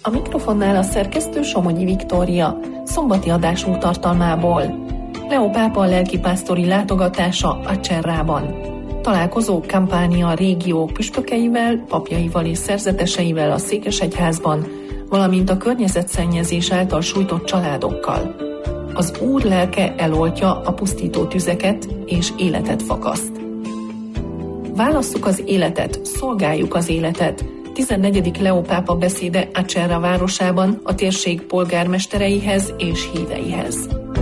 A mikrofonnál a szerkesztő Somogyi Viktória, szombati adásunk tartalmából. Leó pápa lelkipásztori látogatása Acerrában. Találkozó Campania régió püspökeivel, papjaival és szerzeteseivel a Székesegyházban, valamint a környezetszennyezés által sújtott családokkal. Az Úr lelke eloltja a pusztító tüzeket és életet fakaszt. Válasszuk az életet, szolgáljuk az életet. 14. Leó pápa beszéde Acerra városában a térség polgármestereihez és híveihez.